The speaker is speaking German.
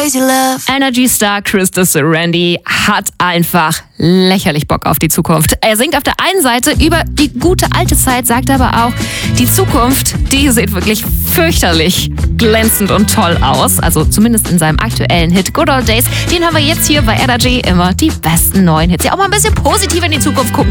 crazy love. Energy-Star Krista Randy hat einfach lächerlich Bock auf die Zukunft. Er singt auf der einen Seite über die gute alte Zeit, sagt aber auch, die Zukunft, die sieht wirklich fürchterlich glänzend und toll aus. Also zumindest in seinem aktuellen Hit Good Old Days. Den haben wir jetzt hier bei Energy, immer die besten neuen Hits. Ja, auch mal ein bisschen positiv in die Zukunft gucken.